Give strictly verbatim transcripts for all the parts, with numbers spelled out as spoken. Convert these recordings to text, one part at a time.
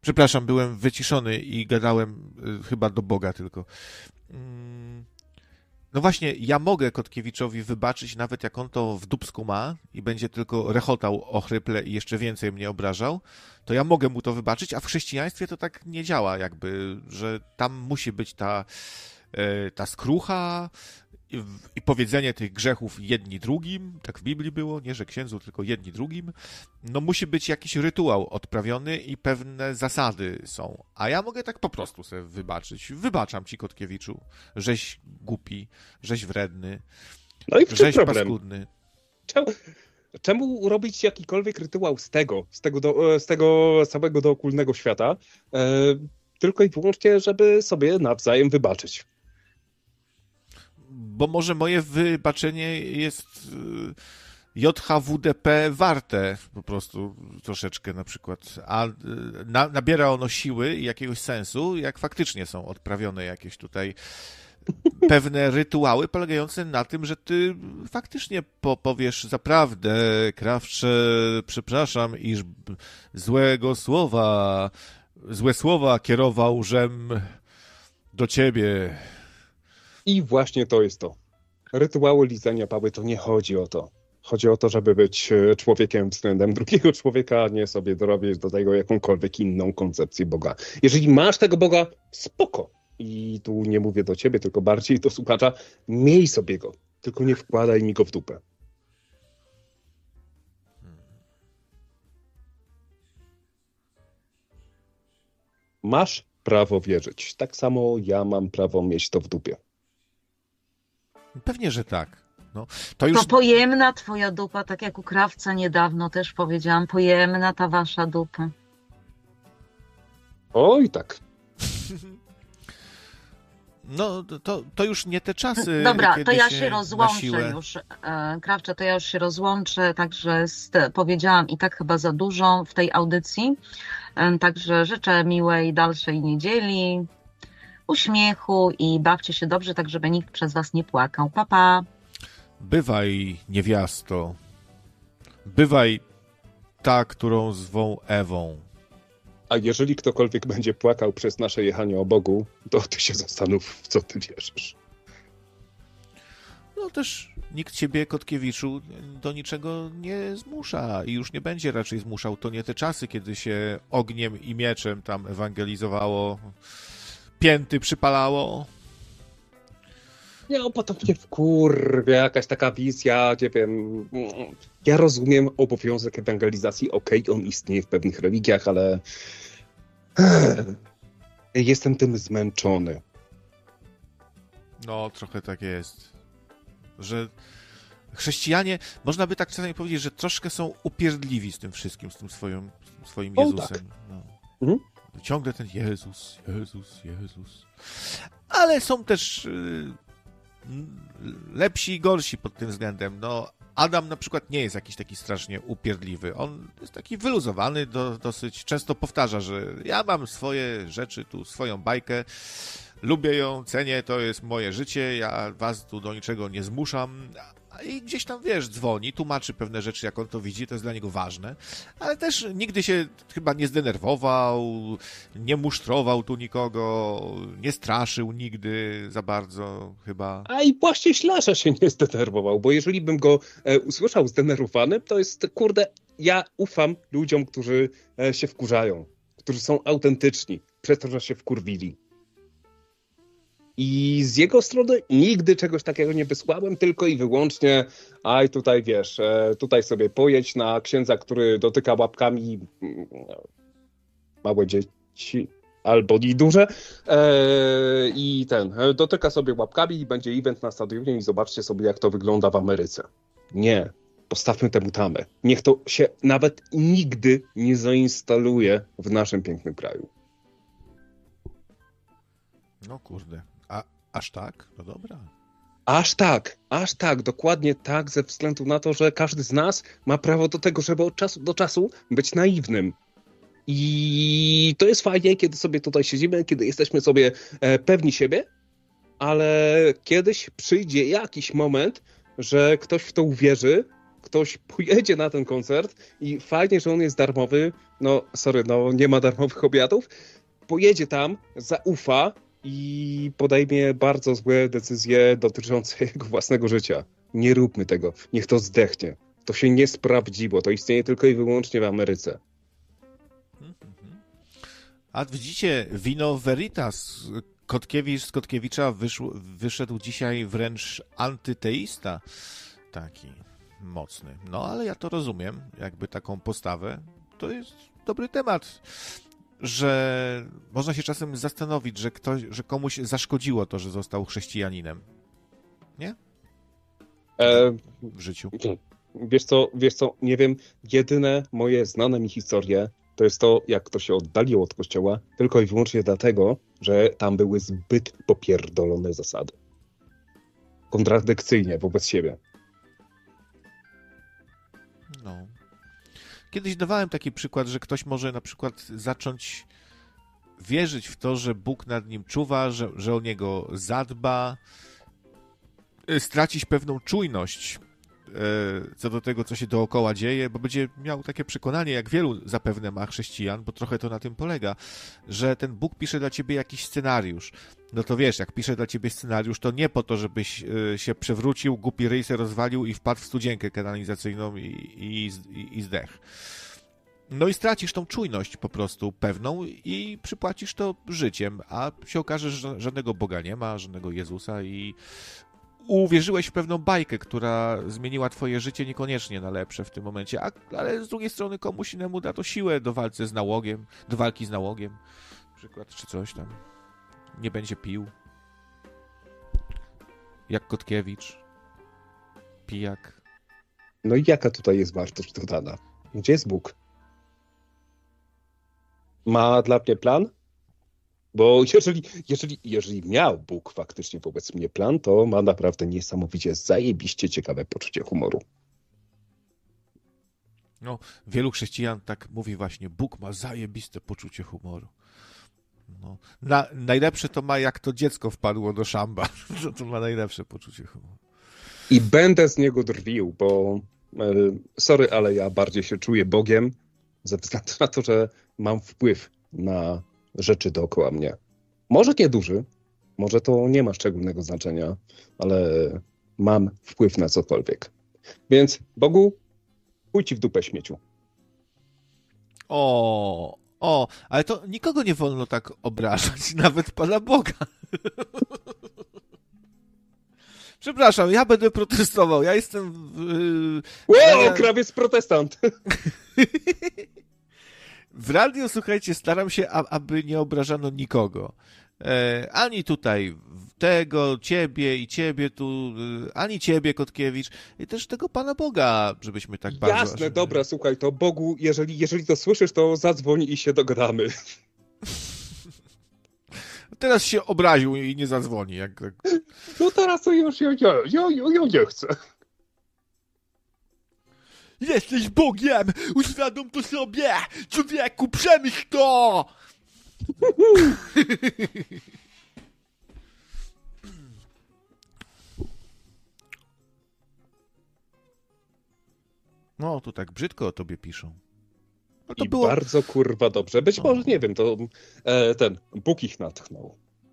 Przepraszam, byłem wyciszony i gadałem y, chyba do Boga tylko. No właśnie, ja mogę Kotkiewiczowi wybaczyć, nawet jak on to w dupsku ma i będzie tylko rechotał ochryple i jeszcze więcej mnie obrażał, to ja mogę mu to wybaczyć, a w chrześcijaństwie to tak nie działa jakby, że tam musi być ta, ta skrucha i, i powiedzenie tych grzechów jedni drugim, tak w Biblii było, nie że księdzu, tylko jedni drugim, no musi być jakiś rytuał odprawiony i pewne zasady są, a ja mogę tak po prostu sobie wybaczyć. Wybaczam ci, Kotkiewiczu, żeś głupi, żeś wredny, no i w czym żeś problem? paskudny. Czemu, czemu robić jakikolwiek rytuał z tego, z tego, do, z tego samego dookólnego świata, e, tylko i wyłącznie, żeby sobie nawzajem wybaczyć? Bo może moje wybaczenie jest J H W D P warte po prostu troszeczkę na przykład, a na, nabiera ono siły i jakiegoś sensu, jak faktycznie są odprawione jakieś tutaj pewne rytuały polegające na tym, że ty faktycznie po, powiesz zaprawdę, Krawcze, przepraszam, iż złego słowa, złe słowa kierował, żem do ciebie. I właśnie to jest to. Rytuały lizania pały to nie chodzi o to. Chodzi o to, żeby być człowiekiem względem drugiego człowieka, a nie sobie dorobić do tego jakąkolwiek inną koncepcję Boga. Jeżeli masz tego Boga, spoko. I tu nie mówię do ciebie, tylko bardziej do słuchacza. Miej sobie go, tylko nie wkładaj mi go w dupę. Masz prawo wierzyć. Tak samo ja mam prawo mieć to w dupie. Pewnie, że tak. No, to już... To pojemna twoja dupa, tak jak u Krawca niedawno też powiedziałam, pojemna ta wasza dupa. Oj, tak. No, to, to już nie te czasy. Dobra, kiedy to ja się, się rozłączę już. E, Krawcze, to ja już się rozłączę, także z, powiedziałam i tak chyba za dużo w tej audycji. E, także życzę miłej dalszej niedzieli, uśmiechu i bawcie się dobrze, tak żeby nikt przez was nie płakał. Pa, pa. Bywaj niewiasto. Bywaj ta, którą zwą Ewą. A jeżeli ktokolwiek będzie płakał przez nasze jechanie o Bogu, to ty się zastanów, w co ty wierzysz. No też nikt ciebie, Kotkiewiczu, do niczego nie zmusza i już nie będzie raczej zmuszał. To nie te czasy, kiedy się ogniem i mieczem tam ewangelizowało, pięty przypalało. Nie, no, potem mnie wkurwia jakaś taka wizja, nie wiem. Ja rozumiem obowiązek ewangelizacji, okej, okay, on istnieje w pewnych religiach, ale jestem tym zmęczony. No, trochę tak jest. Że chrześcijanie, można by tak czasami powiedzieć, że troszkę są upierdliwi z tym wszystkim, z tym swoim, z tym swoim Jezusem. O, tak. No. Mhm. Ciągle ten Jezus, Jezus, Jezus. Ale są też y, lepsi i gorsi pod tym względem. No, Adam na przykład nie jest jakiś taki strasznie upierdliwy. On jest taki wyluzowany, do, dosyć często powtarza, że ja mam swoje rzeczy, tu swoją bajkę, lubię ją, cenię, to jest moje życie, ja was tu do niczego nie zmuszam. I gdzieś tam, wiesz, dzwoni, tłumaczy pewne rzeczy, jak on to widzi, to jest dla niego ważne, ale też nigdy się chyba nie zdenerwował, nie musztrował tu nikogo, nie straszył nigdy za bardzo chyba. A i właśnie źle, że się nie zdenerwował, bo jeżeli bym go e, usłyszał zdenerwowany, to jest, kurde, ja ufam ludziom, którzy e, się wkurzają, którzy są autentyczni, przez to, że się wkurwili. I z jego strony nigdy czegoś takiego nie wysłałem, tylko i wyłącznie, aj tutaj wiesz, tutaj sobie pojedź na księdza, który dotyka łapkami małe dzieci albo i duże i ten, dotyka sobie łapkami i będzie event na stadionie i zobaczcie sobie, jak to wygląda w Ameryce. Nie, postawmy temu tamę. Niech to się nawet nigdy nie zainstaluje w naszym pięknym kraju. No kurde. A aż tak? No dobra. Aż tak, aż tak, dokładnie tak, ze względu na to, że każdy z nas ma prawo do tego, żeby od czasu do czasu być naiwnym. I to jest fajnie, kiedy sobie tutaj siedzimy, kiedy jesteśmy sobie e, pewni siebie, ale kiedyś przyjdzie jakiś moment, że ktoś w to uwierzy, ktoś pojedzie na ten koncert i fajnie, że on jest darmowy, no sorry, no nie ma darmowych obiadów, pojedzie tam, zaufa i podejmie bardzo złe decyzje dotyczące jego własnego życia. Nie róbmy tego, niech to zdechnie. To się nie sprawdziło, to istnieje tylko i wyłącznie w Ameryce. A widzicie, wino Veritas, Kotkiewicz z Kotkiewicza wyszł, wyszedł dzisiaj wręcz antyteista, taki mocny. No, ale ja to rozumiem, jakby taką postawę. To jest dobry temat, że można się czasem zastanowić, że ktoś, że komuś zaszkodziło to, że został chrześcijaninem. Nie? E, w życiu. Wiesz co, wiesz co, nie wiem, jedyne moje znane mi historie to jest to, jak to się oddaliło od kościoła, tylko i wyłącznie dlatego, że tam były zbyt popierdolone zasady. Kontradykcyjnie wobec siebie. No. Kiedyś dawałem taki przykład, że ktoś może na przykład zacząć wierzyć w to, że Bóg nad nim czuwa, że, że o niego zadba, stracić pewną czujność co do tego, co się dookoła dzieje, bo będzie miał takie przekonanie, jak wielu zapewne ma chrześcijan, bo trochę to na tym polega, że ten Bóg pisze dla ciebie jakiś scenariusz. No to wiesz, jak pisze dla ciebie scenariusz, to nie po to, żebyś się przewrócił, głupi ryj se rozwalił i wpadł w studzienkę kanalizacyjną i, i, i, i zdech. No i stracisz tą czujność po prostu pewną i przypłacisz to życiem, a się okaże, że żadnego Boga nie ma, żadnego Jezusa i uwierzyłeś w pewną bajkę, która zmieniła twoje życie niekoniecznie na lepsze w tym momencie, a, ale z drugiej strony komuś innemu da to siłę do walki z nałogiem, do walki z nałogiem, na przykład, czy coś tam. Nie będzie pił. Jak Kotkiewicz. Pijak. No i jaka tutaj jest wartość dodana? Gdzie jest Bóg? Ma dla mnie plan? Bo jeżeli, jeżeli, jeżeli miał Bóg faktycznie wobec mnie plan, to ma naprawdę niesamowicie zajebiście ciekawe poczucie humoru. No, wielu chrześcijan tak mówi właśnie, Bóg ma zajebiste poczucie humoru. No, na, najlepsze to ma, jak to dziecko wpadło do szamba. To, to ma najlepsze poczucie humoru. I będę z niego drwił, bo e, sorry, ale ja bardziej się czuję Bogiem ze względu na to, że mam wpływ na rzeczy dookoła mnie. Może nie duży, może to nie ma szczególnego znaczenia, ale mam wpływ na cokolwiek. Więc Bogu, chuj ci w dupę, śmieciu. O, o, ale to nikogo nie wolno tak obrażać, nawet Pana Boga. Przepraszam, ja będę protestował, ja jestem... Yy, Wow, ja... krawiec protestant! W radiu, słuchajcie, staram się, aby nie obrażano nikogo. E, ani tutaj tego, ciebie i ciebie tu, ani ciebie, Kotkiewicz, i też tego Pana Boga, żebyśmy tak bardzo... Jasne, żeby... dobra, słuchaj, to Bogu, jeżeli, jeżeli to słyszysz, to zadzwoń i się dogadamy. Teraz się obraził i nie zadzwoni. Jak... No teraz to już ja, ja, ja, ja nie chcę. Jesteś Bogiem! Uświadom to sobie! Człowieku, przemyśl to! No, tu tak brzydko o tobie piszą. No to I było... bardzo kurwa dobrze. Być może, nie wiem, to e, ten Bóg ich natchnął.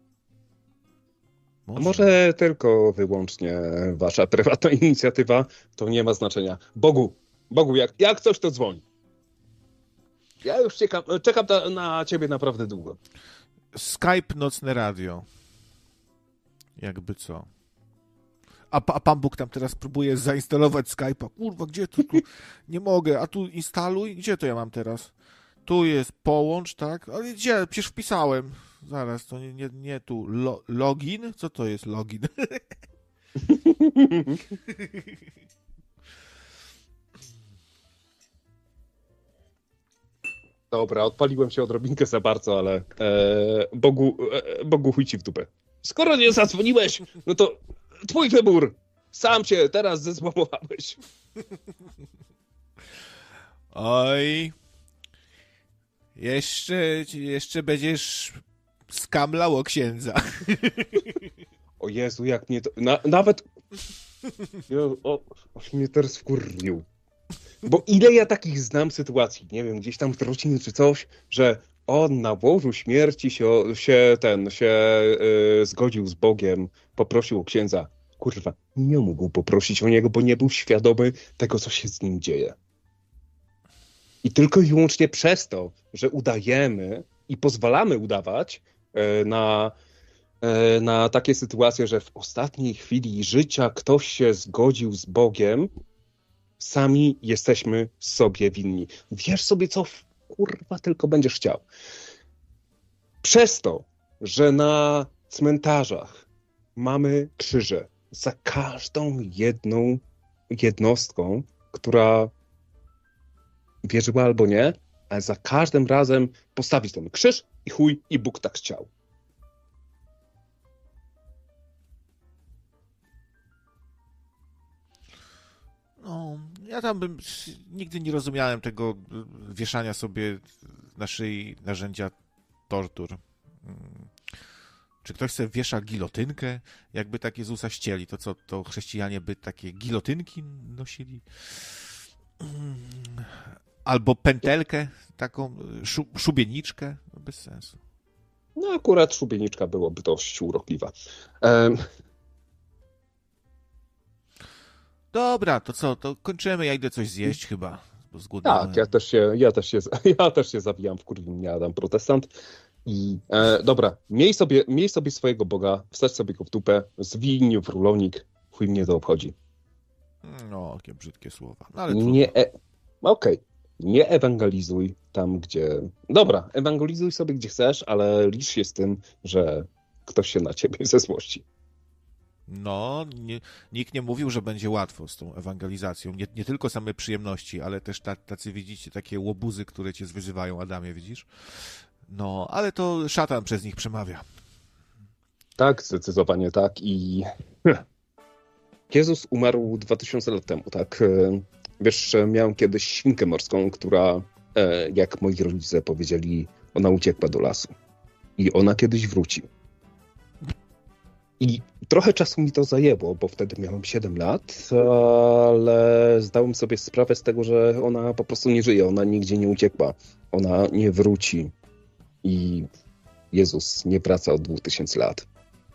Może. A może tylko wyłącznie wasza prywatna inicjatywa, to nie ma znaczenia. Bogu, Bogu, jak, jak coś, to dzwoń. Ja już czekam, czekam na, na ciebie naprawdę długo. Skype, nocne radio. Jakby co. A, a Pan Bóg tam teraz próbuje zainstalować Skype'a. Kurwa, gdzie tu, tu? Nie mogę. A tu instaluj? Gdzie to ja mam teraz? Tu jest połącz, tak? Ale gdzie? Przecież wpisałem. Zaraz, to nie, nie, nie tu. Lo, login? Co to jest login? Dobra, odpaliłem się odrobinkę za bardzo, ale e, Bogu, e, Bogu chuj ci w dupę. Skoro nie zadzwoniłeś, no to twój wybór. Sam się teraz zezłamowałeś. Oj. Jeszcze, jeszcze będziesz skamlał o księdza. O Jezu, jak mnie to... Na, nawet... Ja, o, aż mnie teraz wkurwił. Bo ile ja takich znam sytuacji, nie wiem, gdzieś tam w rodzinie czy coś, że on na łożu śmierci się, się ten, się yy, zgodził z Bogiem, poprosił o księdza. Kurwa, nie mógł poprosić o niego, bo nie był świadomy tego, co się z nim dzieje. I tylko i wyłącznie przez to, że udajemy i pozwalamy udawać yy, na, yy, na takie sytuacje, że w ostatniej chwili życia ktoś się zgodził z Bogiem, sami jesteśmy sobie winni. Wiesz sobie, co kurwa tylko będziesz chciał. Przez to, że na cmentarzach mamy krzyże za każdą jedną jednostką, która wierzyła albo nie, ale za każdym razem postawić ten krzyż i chuj, i Bóg tak chciał. No, ja tam bym nigdy nie rozumiałem tego wieszania sobie na szyi narzędzia tortur. Czy ktoś sobie wiesza gilotynkę, jakby tak Jezusa ścieli, to co, to chrześcijanie by takie gilotynki nosili? Albo pętelkę, taką szu, szubieniczkę, no bez sensu. No akurat szubieniczka byłoby dość urokliwa. Um... Dobra, to co, to kończymy, ja idę coś zjeść chyba, bo zgłodniałem. Tak, ja też się, ja też się, ja też się zawijam w kurwinie Adam Protestant. I e, dobra, miej sobie, miej sobie swojego Boga, wstać sobie go w dupę, zwij w rulonik, chuj mnie to obchodzi. No, jakie brzydkie słowa. No, ale nie, e... Okej, okay. Nie ewangelizuj tam, gdzie... Dobra, ewangelizuj sobie, gdzie chcesz, ale licz się z tym, że ktoś się na ciebie ze złości. No, nie, nikt nie mówił, że będzie łatwo z tą ewangelizacją. Nie, nie tylko same przyjemności, ale też ta, tacy, widzicie, takie łobuzy, które cię wyzywają, Adamie, widzisz? No, ale to szatan przez nich przemawia. Tak, zdecydowanie tak. I Jezus umarł dwa tysiące lat temu, tak? Wiesz, miałem kiedyś świnkę morską, która, jak moi rodzice powiedzieli, ona uciekła do lasu. I ona kiedyś wróci. I trochę czasu mi to zajęło, bo wtedy miałem siedem lat, ale zdałem sobie sprawę z tego, że ona po prostu nie żyje, ona nigdzie nie uciekła, ona nie wróci. I Jezus nie wraca od dwóch tysięcy lat.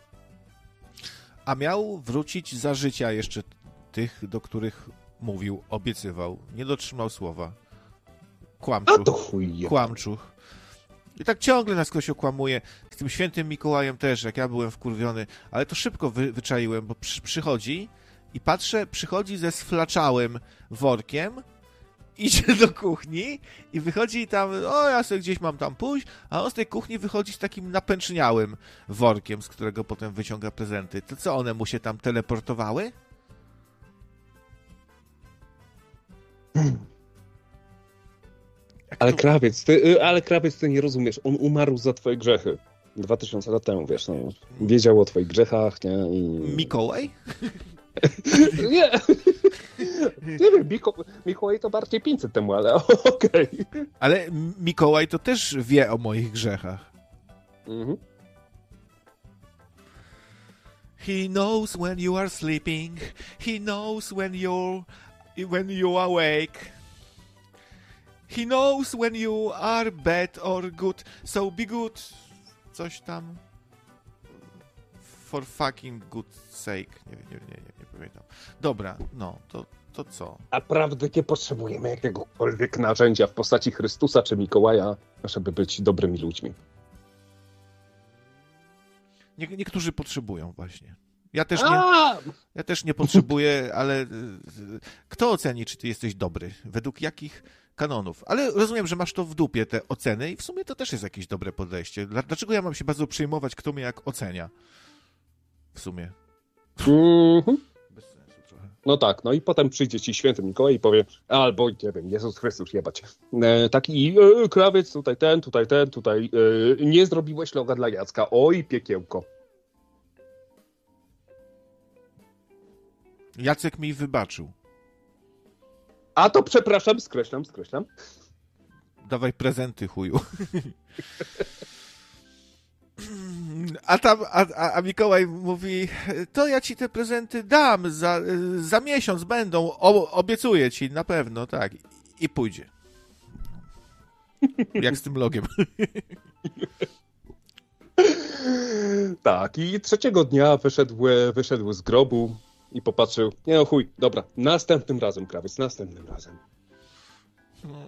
A miał wrócić za życia jeszcze tych, do których mówił, obiecywał. Nie dotrzymał słowa. Kłamczuch. A to chuj. Kłamczuch. I tak ciągle nas ktoś okłamuje. Z tym świętym Mikołajem też, jak ja byłem wkurwiony. Ale to szybko wy, wyczaiłem, bo przy, przychodzi i patrzę, przychodzi ze sflaczałym workiem, idzie do kuchni i wychodzi tam, o ja sobie gdzieś mam tam pójść, a on z tej kuchni wychodzi z takim napęczniałym workiem, z którego potem wyciąga prezenty. To co, one mu się tam teleportowały? Hmm. Ale to... krawiec, ty, ale krawiec, ty nie rozumiesz, on umarł za twoje grzechy. Dwa tysiące lat temu, wiesz, no, wiedział o twoich grzechach, nie? I... Mikołaj? nie. Nie wiem, Miko... Mikołaj to bardziej pięćset temu, ale okej. Okay. Ale Mikołaj to też wie o moich grzechach. Mhm. He knows when you are sleeping. He knows when you're when you're awake. He knows when you are bad or good. So be good. Coś tam. For fucking good sake. Nie, nie, nie, nie, nie pamiętam. Dobra, no, to, to co? Naprawdę nie potrzebujemy jakiegokolwiek narzędzia w postaci Chrystusa czy Mikołaja, żeby być dobrymi ludźmi. Nie, niektórzy potrzebują właśnie. Ja też nie, ja też nie potrzebuję, ale kto oceni, czy ty jesteś dobry? Według jakich kanonów? Ale rozumiem, że masz to w dupie, te oceny i w sumie to też jest jakieś dobre podejście. Dlaczego ja mam się bardzo przejmować, kto mnie jak ocenia? W sumie. Mm-hmm. Bez sensu trochę. No tak, no i potem przyjdzie ci święty Mikołaj i powie, albo nie wiem, Jezus Chrystus, jebać. E, taki e, krawiec, tutaj ten, tutaj ten, tutaj e, nie zrobiłeś loga dla Jacka. Oj, piekiełko. Jacek mi wybaczył. A to przepraszam, skreślam, skreślam. Dawaj prezenty, chuju. a tam, a, a, a Mikołaj mówi, to ja ci te prezenty dam, za, za miesiąc będą, o, obiecuję ci, na pewno, tak. I pójdzie. Jak z tym logiem. Tak, i trzeciego dnia wyszedł, wyszedł z grobu i popatrzył, nie no chuj, dobra, następnym razem, krawiec, następnym razem. No.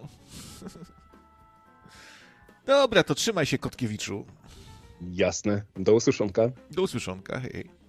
Dobra, to trzymaj się, Kotkiewiczu. Jasne, do usłyszonka. Do usłyszonka, hej.